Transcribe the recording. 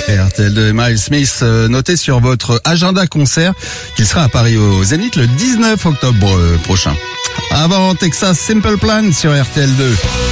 Et RTL2 Miles Smith, notez sur votre agenda concert qu'il sera à Paris au Zénith le 19 octobre prochain. Avant Texas Simple Plan sur RTL2.